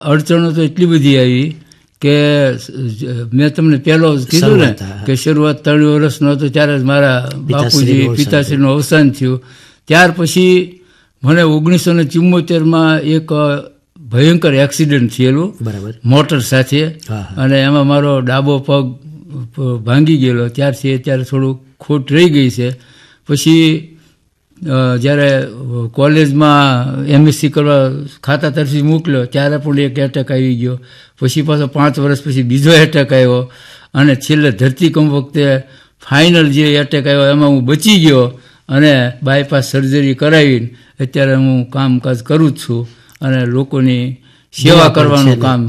અડચણો તો એટલી બધી આવી કે મેં તમને પહેલો કીધું ને કે શરૂઆત 3 વર્ષનો હતો ત્યારે જ મારા બાપુજી પિતાશ્રીનું અવસાન થયું. ત્યાર પછી મને 1974માં એક ભયંકર એક્સિડન્ટ થયેલું મોટર સાથે, અને એમાં મારો ડાબો પગ ભાંગી ગયેલો. ત્યારથી અત્યારે થોડું ખોટ રહી ગઈ છે. પછી જ્યારે કોલેજમાં MSc કરવા ખાતા તરફથી મોકલ્યો ત્યારે પણ એક એટેક આવી ગયો. પછી પાછો 5 વર્ષ પછી બીજો એટેક આવ્યો, અને છેલ્લે ધરતીકંપ વખતે ફાઇનલ જે એટેક આવ્યો એમાં હું બચી ગયો અને બાયપાસ સર્જરી કરાવીને અત્યારે હું કામકાજ કરું જ છું અને લોકોની સેવા કરવાનું કામ.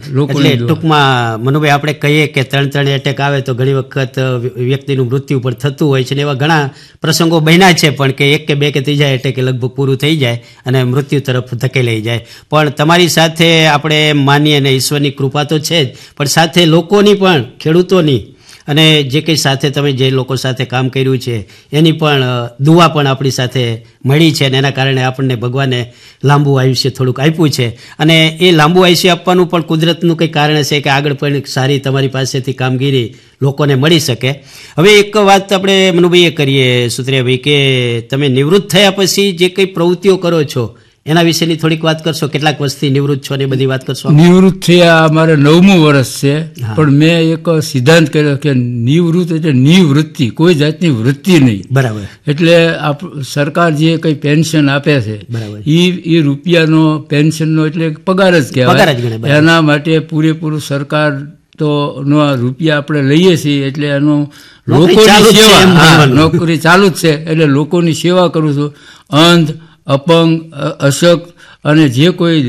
ટૂંકમાં મનુભાઈ આપણે કહીએ કે 3 એટેક આવે તો ઘણી વખત વ્યક્તિનું મૃત્યુ પણ થતું હોય છે, ને એવા ઘણા પ્રસંગો બન્યા છે પણ કે 1 કે 2 કે 3 એટેકે લગભગ પૂરું થઈ જાય અને મૃત્યુ તરફ ધકેલાઈ જાય. પણ તમારી સાથે આપણે માનીએ અને ઈશ્વરની કૃપા તો છે જ, પણ સાથે લોકોની પણ, ખેડૂતોની અને જે કંઈ સાથે તમે જે લોકો સાથે કામ કર્યું છે એની પણ દુઆ પણ આપણી સાથે મળી છે, અને એના કારણે આપણને ભગવાને લાંબુ આયુષ્ય થોડુંક આપ્યું છે. અને એ લાંબુ આયુષ્ય આપવાનું પણ કુદરતનું કંઈ કારણ છે કે આગળ પણ સારી તમારી પાસેથી કામગીરી લોકોને મળી શકે. હવે એક વાત આપણે મનુભાઈએ કરીએ સુત્રિયાભાઈ, કે તમે નિવૃત્ત થયા પછી જે કંઈ પ્રવૃત્તિઓ કરો છો એના વિશેની થોડીક વાત કરશો. કેટલાક વર્ષથી નિવૃત્ત છો ને બધી વાત કરશો. નિવૃત્ત થયા મારે 9મું વર્ષ છે, પણ મેં એક સિદ્ધાંત કર્યો કે નિવૃત્ત એટલે નિવૃત્તિ, કોઈ જાતની વૃત્તિ નહીં. બરાબર. એટલે સરકાર જે કંઈ પેન્શન આપે છે એ રૂપિયાનો પેન્શનનો એટલે પગાર જ કહેવાય. એના માટે પૂરેપૂરું સરકાર તો નો રૂપિયા આપણે લઈએ છીએ એટલે એનો લોકોની સેવા, નોકરી ચાલુ જ છે એટલે લોકોની સેવા કરું છું. અંધ, અપંગ, અશક્ત અને જે કોઈ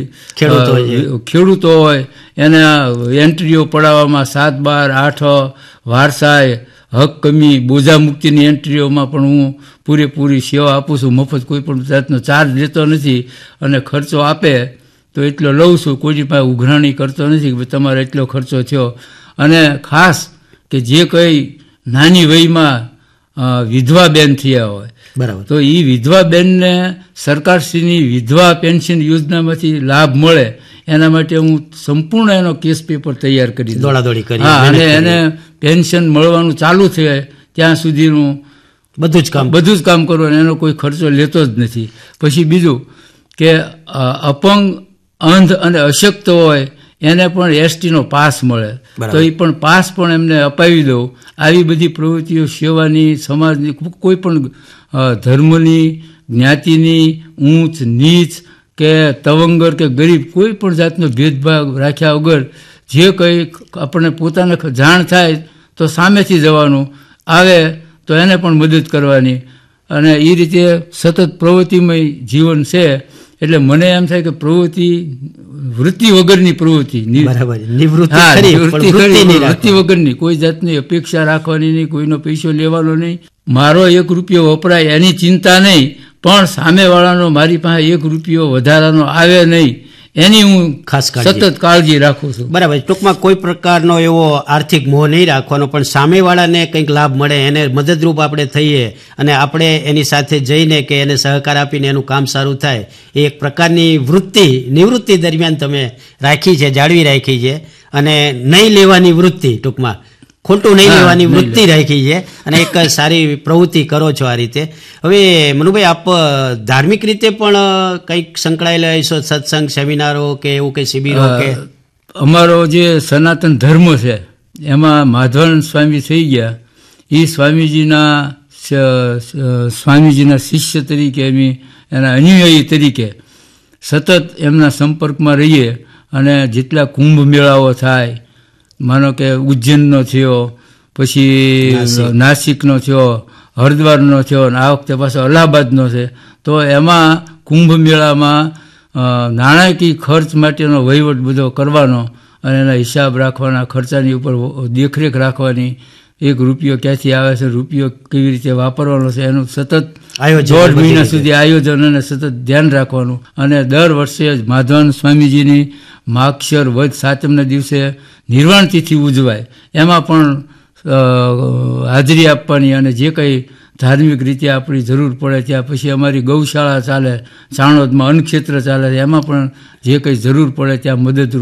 ખેડૂતો હોય એને એન્ટ્રીઓ પડાવવામાં 7, 12, 8 વારસાઈ, હક કમી, બોજા મુક્તિની એન્ટ્રીઓમાં પણ હું પૂરેપૂરી સેવા આપું છું. મફત કોઈ પણ જાતનો ચાર્જ લેતો નથી, અને ખર્ચો આપે તો એટલો લઉં છું. કોઈની પાસે ઉઘરાણી કરતો નથી કે તમારે એટલો ખર્ચો થયો. અને ખાસ કે જે કંઈ નાની વયમાં વિધવા બેન થયા હોય બરાબર, તો એ વિધવા બેનને સરકારશ્રીની વિધવા પેન્શન યોજનામાંથી લાભ મળે એના માટે હું સંપૂર્ણ એનો કેસ પેપર તૈયાર કરી દોડાદોડી કરી. અને એને પેન્શન મળવાનું ચાલુ થાય ત્યાં સુધીનું બધું જ કામ કરવાનું, એનો કોઈ ખર્ચો લેતો જ નથી. પછી બીજું કે અપંગ, અંધ અને અશક્ત હોય એને પણ ST નો પાસ મળે, તો એ પણ પાસ પણ એમને અપાવી દઉં. આવી બધી પ્રવૃત્તિઓ સેવાની, સમાજની, કોઈ પણ ધર્મની, જ્ઞાતિની, ઊંચ નીચ કે તવંગર કે ગરીબ કોઈ પણ જાતનો ભેદભાવ રાખ્યા વગર જે કંઈ આપણને પોતાને જાણ થાય તો સામેથી જવાનું, આવે તો એને પણ મદદ કરવાની, અને એ રીતે સતત પ્રવૃત્તિમય જીવન છે. એટલે મને એમ થાય કે પ્રવૃત્તિ વૃત્તિ વગરની પ્રવૃત્તિ, વૃત્તિ વગરની, કોઈ જાતની અપેક્ષા રાખવાની નહીં, કોઈનો પૈસો લેવાનો નહીં, મારો 1 રૂપિયો વપરાય એની ચિંતા નહીં, પણ સામેવાળાનો મારી પાસે 1 રૂપિયો વધારાનો આવે નહીં એની હું ખાસ સતત કાળજી રાખું છું. બરાબર. ટૂંકમાં કોઈ પ્રકારનો એવો આર્થિક મોહ નહીં રાખવાનો, પણ સામેવાળાને કંઈક લાભ મળે, એને મદદરૂપ આપણે થઈએ અને આપણે એની સાથે જઈને કે એને સહકાર આપીને એનું કામ સારું થાય, એ એક પ્રકારની વૃત્તિ નિવૃત્તિ દરમિયાન તમે રાખી છે, જાળવી રાખી છે. અને નહીં લેવાની વૃત્તિ, ટૂંકમાં ખોટું નહીં લેવાની વૃત્તિ રાખી છે, અને એક સારી પ્રવૃત્તિ કરો છો આ રીતે. હવે મનુભાઈ, આપ ધાર્મિક રીતે પણ કંઈક સંકળાયેલા હશો, સત્સંગ, સેમિનારો કે એવું કંઈ શિબિરો? કે અમારો જે સનાતન ધર્મ છે એમાં માધવાનંદ સ્વામી થઈ ગયા, એ સ્વામીજીના શિષ્ય તરીકે, એના અનુયાયી તરીકે સતત એમના સંપર્કમાં રહીએ. અને જેટલા કુંભ મેળાઓ થાય, માનો કે ઉજ્જૈનનો થયો, પછી નાસિકનો થયો, હરિદ્વારનો થયો, અને આ વખતે પાછો અલ્હાબાદનો છે, તો એમાં કુંભ મેળામાં નાણાકીય ખર્ચ માટેનો વહીવટ બધો કરવાનો અને એના હિસાબ રાખવાના, ખર્ચાની ઉપર દેખરેખ રાખવાની, 1 રૂપિયો ક્યાંથી આવે છે, રૂપિયો કેવી રીતે વાપરવાનો છે, એનું સતત 1.5 મહિના સુધી આયોજન અને સતત ધ્યાન રાખવાનું. અને દર વર્ષે જ માધવાનંદ સ્વામીજીની માગશર વદ સાતમના દિવસે નિર્વાણ તિથિ ઉજવાય, એમાં પણ હાજરી આપવાની, અને જે કંઈ ધાર્મિક રીતે આપણી જરૂર પડે ત્યાં, પછી અમારી ગૌશાળા ચાલે, ચાણોદમાં અન્નક્ષેત્ર ચાલે, એમાં પણ જે કંઈ જરૂર પડે ત્યાં મદદરૂપ